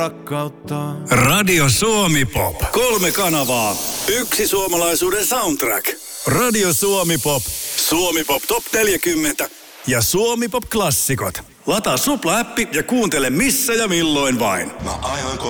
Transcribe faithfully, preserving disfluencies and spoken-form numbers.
rakkautta. Radio Suomi Pop. Kolme kanavaa. Yksi suomalaisuuden soundtrack. Radio Suomi Pop. Suomi Pop Top neljäkymmentä. Ja Suomi Pop Klassikot. Lataa Supla-appi ja kuuntele missä ja milloin vain. Mä aivan